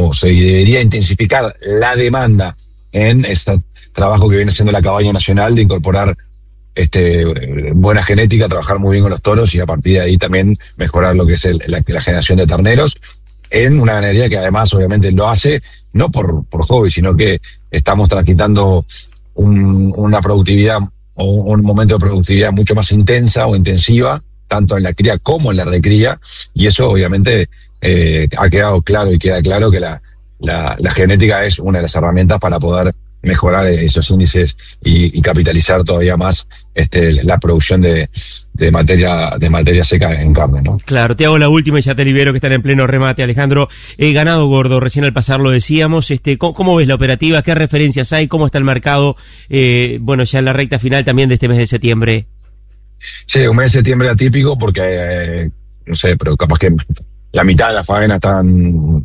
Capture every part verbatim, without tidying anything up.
o se debería intensificar la demanda en ese trabajo que viene haciendo la Cabaña Nacional de incorporar este buena genética, trabajar muy bien con los toros y a partir de ahí también mejorar lo que es el, la, la generación de terneros en una ganadería que además obviamente lo hace no por, por hobby, sino que estamos transitando un, una productividad o un momento de productividad mucho más intensa o intensiva, tanto en la cría como en la recría, y eso obviamente eh, ha quedado claro y queda claro que la, la, la genética es una de las herramientas para poder mejorar esos índices y, y capitalizar todavía más este, la producción de, de materia de materia seca en carne, ¿no? Claro, te hago la última y ya te libero, que están en pleno remate, Alejandro. Eh, ganado gordo, recién al pasar lo decíamos, este, ¿cómo, cómo ves la operativa? ¿Qué referencias hay? ¿Cómo está el mercado? Eh, bueno, ya en la recta final también de este mes de septiembre. Sí, un mes de septiembre atípico porque, eh, no sé, pero capaz que la mitad de la faena están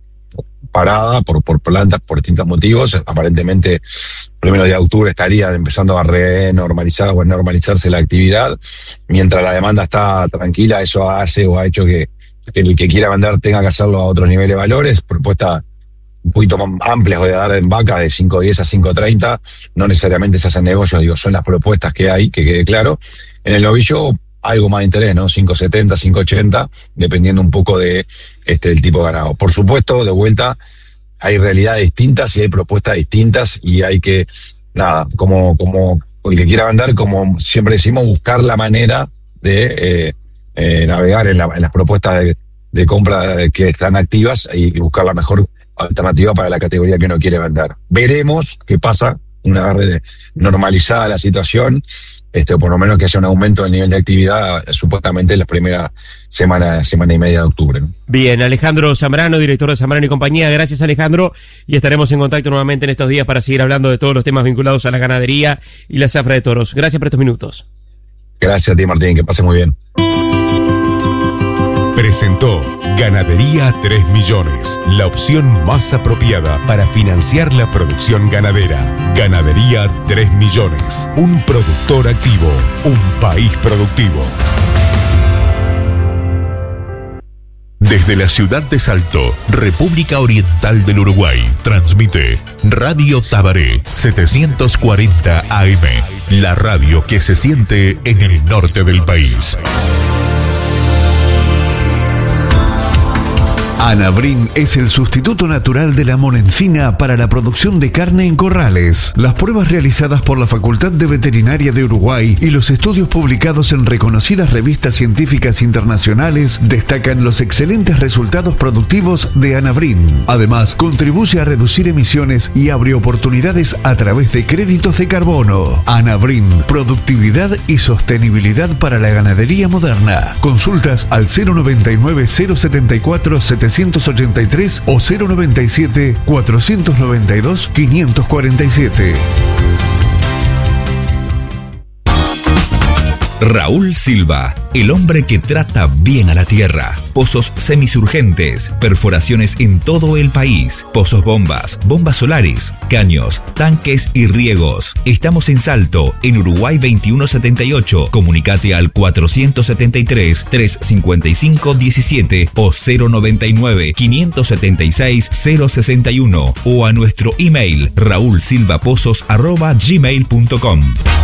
parada por, por plantas, por distintos motivos. Aparentemente, primero de octubre estaría empezando a renormalizar o a normalizarse la actividad. Mientras la demanda está tranquila, eso hace o ha hecho que, que el que quiera vender tenga que hacerlo a otros niveles de valores. Propuesta un poquito más amplias voy a dar en vaca de cinco diez a cinco treinta. No necesariamente se hacen negocios, digo, son las propuestas que hay, que quede claro. En el novillo, algo más de interés, ¿no? cinco setenta, cinco ochenta, dependiendo un poco de este el tipo de ganado. Por supuesto, de vuelta, hay realidades distintas y hay propuestas distintas y hay que, nada, como como el que quiera vender, como siempre decimos, buscar la manera de eh, eh, navegar en, la, en las propuestas de, de compra que están activas y buscar la mejor alternativa para la categoría que uno quiere vender. Veremos qué pasa, una vez normalizada la situación, este, o por lo menos que haya un aumento del nivel de actividad supuestamente en las primeras semanas, semana y media de octubre, ¿no? Bien, Alejandro Zambrano, director de Zambrano y compañía. Gracias, Alejandro, y estaremos en contacto nuevamente en estos días para seguir hablando de todos los temas vinculados a la ganadería y la zafra de toros. Gracias por estos minutos. Gracias a ti, Martín, que pases muy bien. Presentó Ganadería tres millones, la opción más apropiada para financiar la producción ganadera. Ganadería tres millones, un productor activo, un país productivo. Desde la ciudad de Salto, República Oriental del Uruguay, transmite Radio Tabaré setecientos cuarenta A M, la radio que se siente en el norte del país. Anabrín es el sustituto natural de la monencina para la producción de carne en corrales. Las pruebas realizadas por la Facultad de Veterinaria de Uruguay y los estudios publicados en reconocidas revistas científicas internacionales destacan los excelentes resultados productivos de Anabrín. Además, contribuye a reducir emisiones y abre oportunidades a través de créditos de carbono. Anabrín, productividad y sostenibilidad para la ganadería moderna. Consultas al cero noventa y nueve, cero setenta y cuatro, setecientos ochenta y tres o cero noventa y siete, cuatrocientos noventa y dos, quinientos cuarenta y siete. Raúl Silva, el hombre que trata bien a la tierra. Pozos semisurgentes, perforaciones en todo el país, pozos bombas, bombas solares, caños, tanques y riegos. Estamos en Salto, en Uruguay veintiuno setenta y ocho. Comunicate al cuatrocientos setenta y tres, trescientos cincuenta y cinco, diecisiete o cero noventa y nueve, quinientos setenta y seis, cero sesenta y uno o a nuestro email raulsilvapozos arroba gmail punto com.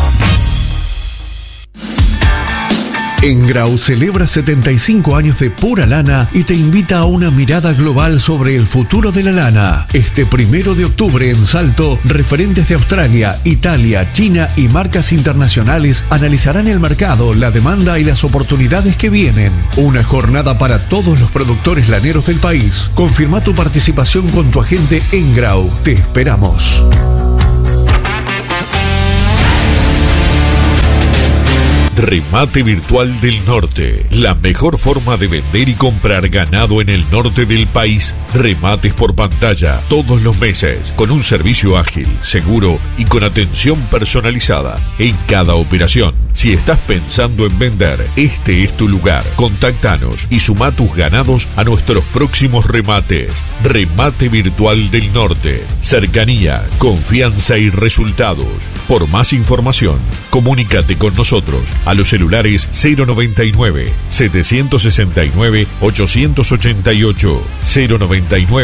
Engrau celebra setenta y cinco años de pura lana y te invita a una mirada global sobre el futuro de la lana. Este primero de octubre en Salto, referentes de Australia, Italia, China y marcas internacionales analizarán el mercado, la demanda y las oportunidades que vienen. Una jornada para todos los productores laneros del país. Confirma tu participación con tu agente Engrau. Te esperamos. Remate Virtual del Norte, la mejor forma de vender y comprar ganado en el norte del país. Remates por pantalla todos los meses, con un servicio ágil, seguro y con atención personalizada en cada operación. Si estás pensando en vender, este es tu lugar. Contactanos y suma tus ganados a nuestros próximos remates. Remate Virtual del Norte, cercanía, confianza y resultados. Por más información, comunícate con nosotros a los celulares cero noventa y nueve, setecientos sesenta y nueve, ochocientos ochenta y ocho, cero noventa y nueve